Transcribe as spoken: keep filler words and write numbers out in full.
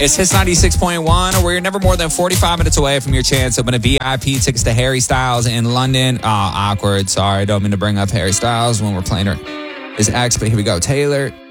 It's Hits ninety-six point one, where you're never more than forty-five minutes away from your chance to win a V I P tickets to Harry Styles in London. Oh, awkward. Sorry, don't mean to bring up Harry Styles when we're playing her, his ex, but here we go. Taylor